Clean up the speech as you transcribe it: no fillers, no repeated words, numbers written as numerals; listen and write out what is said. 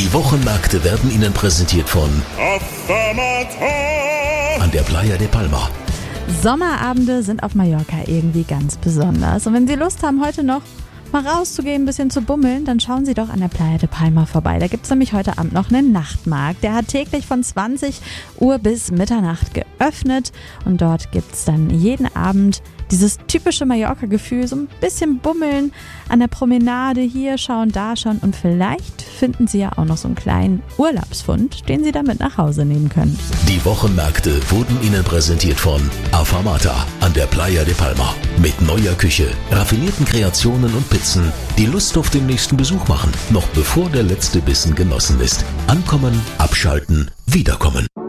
Die Wochenmärkte werden Ihnen präsentiert von an der Playa de Palma. Sommerabende sind auf Mallorca irgendwie ganz besonders. Und wenn Sie Lust haben, heute noch mal rauszugehen, ein bisschen zu bummeln, dann schauen Sie doch an der Playa de Palma vorbei. Da gibt es nämlich heute Abend noch einen Nachtmarkt. Der hat täglich von 20 Uhr bis Mitternacht geöffnet. Und dort gibt es dann jeden Abend dieses typische Mallorca-Gefühl, so ein bisschen bummeln an der Promenade, hier schauen, da schauen. Und vielleicht finden Sie ja auch noch so einen kleinen Urlaubsfund, den Sie damit nach Hause nehmen können. Die Wochenmärkte wurden Ihnen präsentiert von Afamata an der Playa de Palma. Mit neuer Küche, raffinierten Kreationen und Pizzen, die Lust auf den nächsten Besuch machen, noch bevor der letzte Bissen genossen ist. Ankommen, abschalten, wiederkommen.